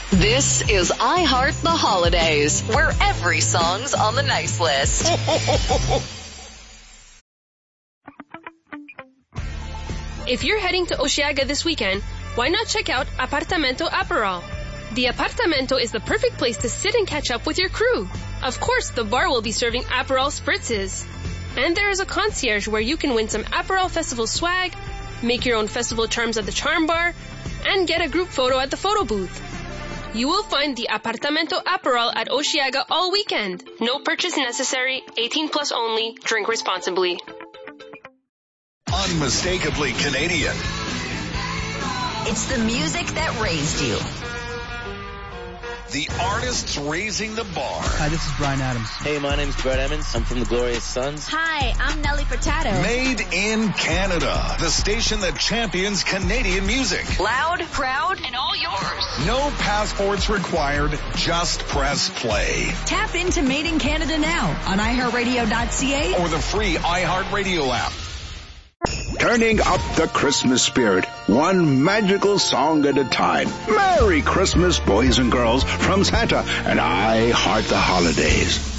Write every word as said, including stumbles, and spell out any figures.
This is I Heart the Holidays, where every song's on the nice list. If you're heading to Osheaga this weekend, why not check out Apartamento Aperol? The Apartamento is the perfect place to sit and catch up with your crew. Of course, the bar will be serving Aperol spritzes. And there is a concierge where you can win some Aperol Festival swag, make your own festival charms at the Charm Bar, and get a group photo at the photo booth. You will find the Apartamento Aperol at Osheaga all weekend. No purchase necessary, eighteen plus only, drink responsibly. Unmistakably Canadian. It's the music that raised you. The artists raising the bar. Hi, this is Bryan Adams. Hey, my name's Brett Emmons. I'm from the Glorious Sons. Hi, I'm Nelly Furtado. Made in Canada. The station that champions Canadian music. Loud, proud, and all yours. No passports required. Just press play. Tap into Made in Canada now on i heart radio dot c a or the free iHeartRadio app. Turning up the Christmas spirit, one magical song at a time. Merry Christmas, boys and girls, from Santa and I Heart the Holidays.